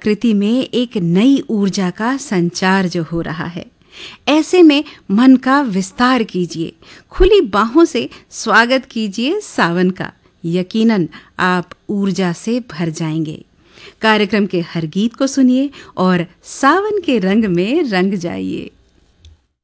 प्रकृति में एक नई ऊर्जा का संचार जो हो रहा है। ऐसे में मन का विस्तार कीजिए, खुली बाहों से स्वागत कीजिए सावन का। यकीनन आप ऊर्जा से भर जाएंगे। कार्यक्रम के हर गीत को सुनिए और सावन के रंग में रंग जाइए।